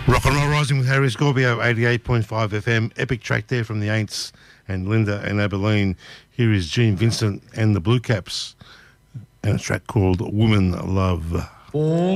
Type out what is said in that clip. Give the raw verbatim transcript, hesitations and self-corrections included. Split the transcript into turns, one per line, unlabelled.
Rock and Roll Rising with Harry Scorpio, eighty-eight point five F M. Epic track there from the Aints and Linda and Abilene. Here is Gene Vincent and the Blue Caps and a track called Woman Love.
Bon